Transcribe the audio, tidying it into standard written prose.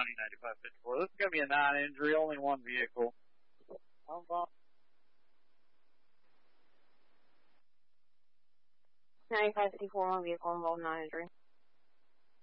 County 9554. This is going to be a 9 injury, only one vehicle. 9554, one vehicle involved, 9 injury.